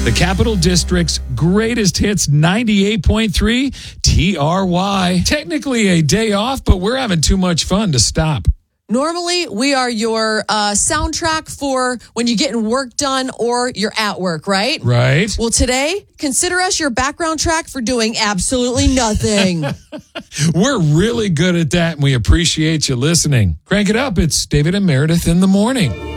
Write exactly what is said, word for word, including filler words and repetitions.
The Capital District's greatest hits, ninety-eight point three T R Y. Technically a day off, but we're having too much fun to stop. Normally, we are your uh, soundtrack for when you're getting work done or you're at work, right? Right. Well, today, consider us your background track for doing absolutely nothing. We're really good at that, and we appreciate you listening. Crank it up. It's David and Meredith in the morning.